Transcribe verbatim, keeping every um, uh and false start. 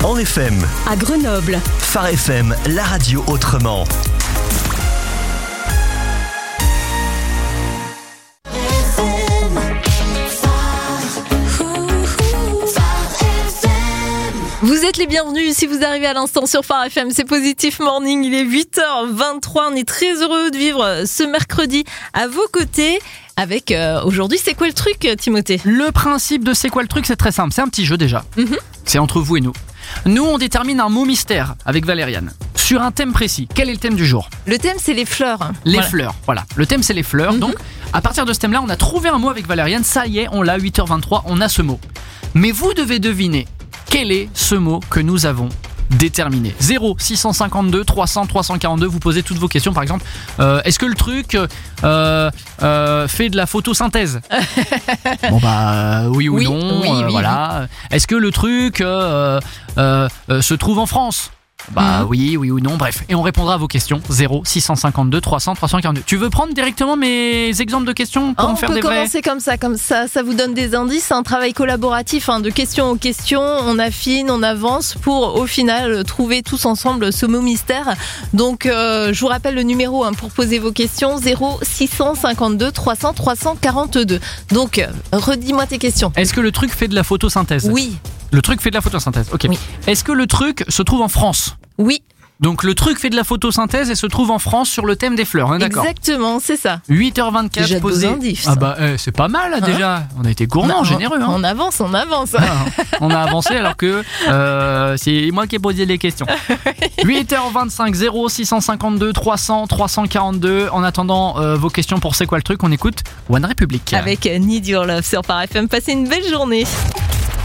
en F M. À Grenoble. Phare F M, la radio autrement. Vous êtes les bienvenus si vous arrivez à l'instant sur Phare F M, c'est Positif Morning, il est huit heures vingt-trois, on est très heureux de vivre ce mercredi à vos côtés avec euh, aujourd'hui c'est quoi le truc Timothée ? Le principe de c'est quoi le truc, c'est très simple, c'est un petit jeu déjà, mm-hmm. C'est entre vous et nous. Nous on détermine un mot mystère avec Valériane sur un thème précis. Quel est le thème du jour ? Le thème c'est les fleurs. Les voilà. fleurs, voilà, le thème c'est les fleurs, mm-hmm. donc à partir de ce thème là on a trouvé un mot avec Valériane, ça y est on l'a, huit heures vingt-trois, on a ce mot. Mais vous devez deviner quel est ce mot que nous avons déterminé. Zéro six cent cinquante-deux trois cents trois cent quarante-deux, vous posez toutes vos questions. Par exemple, euh, est-ce que le truc euh, euh, fait de la photosynthèse ? Bon bah oui ou oui, non, oui, euh, oui, voilà. Oui. Est-ce que le truc euh, euh, euh, se trouve en France ? Bah mmh. oui, oui ou non, bref. Et on répondra à vos questions. Zéro six cent cinquante-deux trois cents trois cent quarante-deux. Tu veux prendre directement mes exemples de questions pour oh, en faire des des vrais ? On peut commencer comme ça, comme ça, ça vous donne des indices. C'est un travail collaboratif, hein, de question en question. On affine, on avance pour au final trouver tous ensemble ce mot mystère. Donc euh, je vous rappelle le numéro hein, pour poser vos questions. Zéro six cent cinquante-deux trois cents trois cent quarante-deux. Donc euh, redis-moi tes questions. Est-ce que le truc fait de la photosynthèse ? Oui. Le truc fait de la photosynthèse, ok. Oui. Est-ce que le truc se trouve en France ? Oui. Donc le truc fait de la photosynthèse et se trouve en France sur le thème des fleurs, on est d'accord ? Exactement, c'est ça. huit heures vingt-quatre, déjà posé. Indices, ah bah eh, c'est pas mal là, hein déjà. On a été gourmand, on, généreux. Hein. On avance, on avance. Ah, on a avancé alors que euh, c'est moi qui ai posé les questions. huit heures vingt-cinq, zéro six cent cinquante-deux trois cents trois cent quarante-deux. En attendant euh, vos questions pour c'est quoi le truc, on écoute One Republic. Avec Need Your Love sur Phare F M. Passez une belle journée.